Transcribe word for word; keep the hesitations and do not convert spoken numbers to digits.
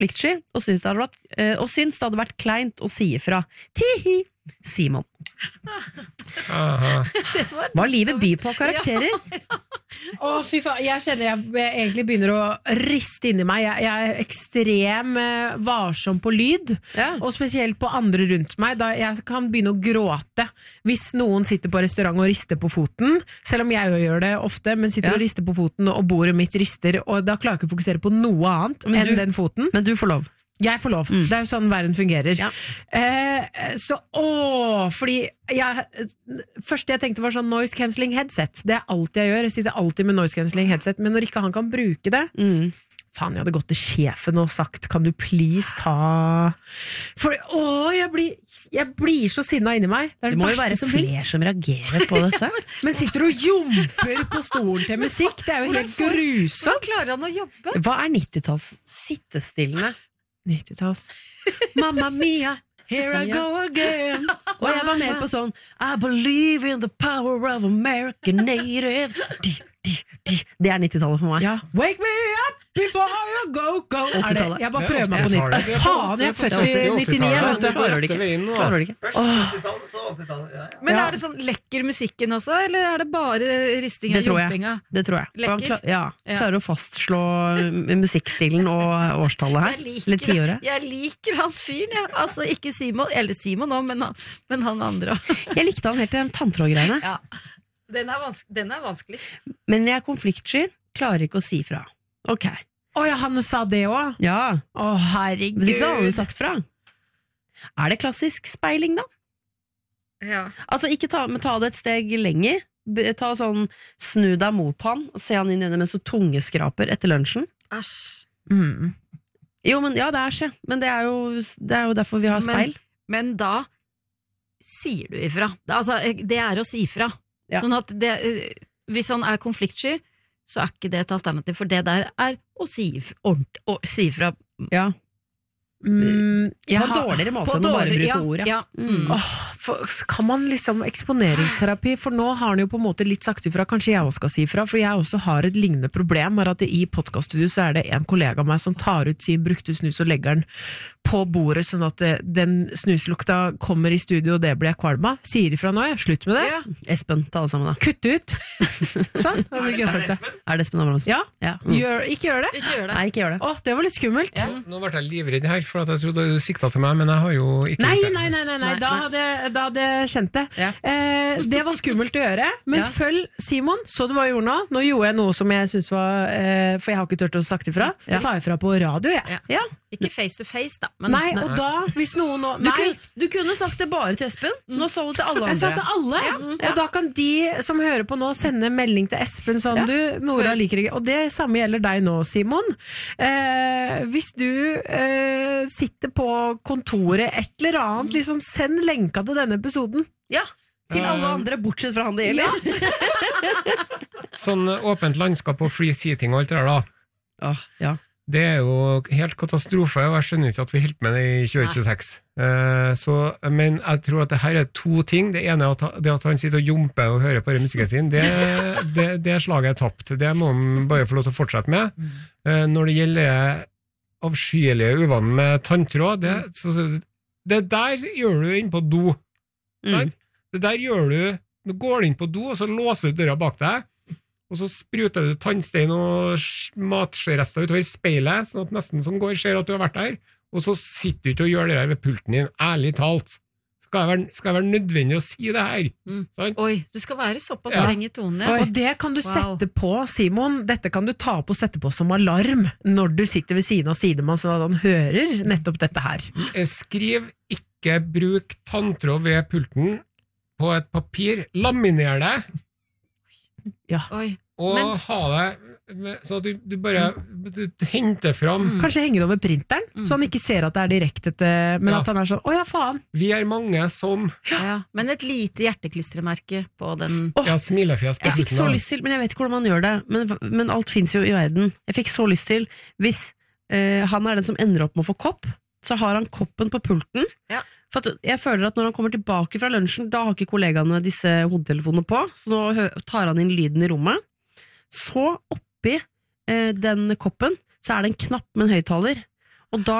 konfliktsky og syns det hadde vært, eh, og syns det hadde vært kleint å si ifra. Tihi, Simon. Hva livet byr på karakterer? Ja, ja. Å, fy faen, jeg kjenner jeg, jeg egentlig begynner å riste inn i meg. Jeg, jeg er ekstrem eh, varsom på lyd, ja. Og spesielt på andre rundt meg. Da jeg kan begynne å gråte hvis noen sitter på restaurant og rister på foten, selv om jeg gjør det ofte, men sitter ja. Og rister på foten, og bordet mitt rister, og da klarer jeg ikke å fokusere på noe annet men enn du, den foten. Men du får lov. Jeg får lov, mm. det er jo sånn verden fungerer ja. eh, Så, åh Fordi jeg, første jeg tenkte var sånn noise cancelling headset. Det er alt jeg gjør, jeg sitter alltid med noise cancelling headset. Men når ikke han kan bruke det mm. Faen, jeg hadde gått til sjefen og sagt kan du please ta For, åh, jeg blir, jeg blir så sinna inni meg. Det, det må jo være som flere som reagerer på dette. Men sitter og jumper på stolen til musikk. Det er jo helt grusomt. Hvordan klarer han å jobbe? Hva er nittitalls sittestillende? nittitalls Mamma Mia, here I go again. Og jeg var med på sånn I believe in the power of American natives. De, de, de. Det er nittitallet for meg. Ja. Wake me up before you go, go. Er det? Jeg bare prøver meg på nytt. Faen, jeg er født i nittini. Du klarer det ikke. Klarer det ikke. Men er det sånn lekker musikken også, eller er det bare risting og jumpinga? Det tror jeg. Lekker? Ja, klarer å fastslå musikkstilen og årstallet her. Eller tiåret. Jeg liker han fyren, ja. Altså ikke Simon, eller Simon også, men, men han andre. Jeg likte han helt til tanntrådgreiene. Ja, den er, vanske, den er vanskelig. Men jeg er konfliktsky, klarer ikke å si fra. Ok. Åja, han sa det også? Ja. Å, herregud. Hvis ikke så har hun sagt fra. Er det klassisk speiling da? Ja. Altså, ikke ta, men ta det et steg lenger. Ta sånn, snu deg mot han, og se han inn i det mens du tungeskraper etter lunsjen. Æsj. Mm. Jo, men ja, det er skje. Men det er jo, det er jo derfor vi har speil. Men, men da sier du ifra. Altså, det er å si ifra. Ja. Sånn at det, hvis han er konfliktsky, så er ikke det et alternativ, for det der er å si, ordent, å si fra. Ja. Mm, på en dårligere måte enn å bare bruke ja, ordet. Ja. Mm. Oh, for, kan man liksom eksponeringsterapi? For nå har han jo på en måte litt sagt ifra, kanskje jeg også skal si ifra, for jeg også har et lignende problem, er at i podcaststudio så er det en kollega av meg som tar ut sin brukte snus og legger den på bordet, sånn at det, den snuslukta kommer i studio, og det blir jeg kvalm av. Sier ifra nå, jeg slutt med det. Ja. Espen, ta det sammen da. Kutt ut. Sånn, da fikk jeg sagt det. Er det Espen Abrahamsen? Ja, ja. Mm. Gjør, ikke gjør det. Ikke gjør det. Nei, ikke gjør det. Åh, det var litt skummelt. Ja. Nå ble jeg livredd her, for at jeg trodde du siktet til meg, men jeg har jo ikke nei, nei, nei, nei, nei, da hadde, da hadde jeg kjent det. Ja. Eh, det var skummelt å gjøre, men ja. Følg Simon, så du hva jeg gjorde nå? Nå gjorde jeg noe som jeg synes var, eh, for jeg har ikke tørt å sagt ifra, ja. Sa jeg fra på radio, jeg. Ja. Ja. Ikke face to face da. Men, nei, og da, hvis noen nå, du, kunne, du kunne sagt det bare til Espen, nå sa du til alle andre. Jeg sa til alle, ja. Og ja. Da kan de som hører på nå sende melding til Espen sånn, ja. Du, Nora liker ikke, og det samme gjelder deg nå, Simon. Eh, hvis du eh, sitter på kontoret, et eller annet, liksom send lenka til denne episoden. Ja, til alle andre, bortsett fra han det gjelder. Ja. Sånn åpent landskap og free seating og alt det der da. Oh, ja. Det er jo helt katastrofe, og jeg skjønner ikke at vi helt med det i tjue tjueseks. Uh, så, men jeg tror at det her er to ting. Det ene er at, det at han sitter og jumper og hører på musikken sin, det, det, det slaget er tapt. Det må han bare få lov til å fortsette med. Uh, når det gjelder avskyelige uvanen med tanntråd, det, så, det der gjør du inn på do. Mm. Det der gjør du, nå går du inn på do, og så låser du døra bak deg, og så spruter du tannstein og matskjerester utover speilet, sånn at nesten som går ser at du har vært der, og så sitter du ikke og gjør det der ved pulten din, ærlig talt. Skal jeg være, skal jeg være nødvendig å si det her? Mm. Oi, du skal være såpass ja. Streng i tonen. Ja. Og det kan du wow. Sette på, Simon, dette kan du ta på og sette på som alarm når du sitter ved siden av sidemann, sånn at han hører nettopp dette her. Skriv ikke bruk tanntråd ved pulten på et papir, laminer det, ja. Oi. Og men, ha det så at du, du bare du henter fram mm. Kanskje henge det over printeren mm. Så han ikke ser at det er direkte til, men ja. At han er sånn, åja faen vi er mange som ja. Ja. Men et lite hjerteklistremerke på den oh, ja, smilefjes jeg fikk så lyst til, men jeg vet ikke hvordan man gjør det men, men alt finnes jo i verden jeg fikk så lyst til, hvis uh, han er den som ender opp med å få kopp så har han koppen på pulten ja. For at jeg føler at når han kommer tilbake fra lunsjen da har ikke kollegaene disse hodetelefonene på så nå tar han inn lyden i rommet så oppi eh, den koppen så er det en knapp med en høyttaler Og da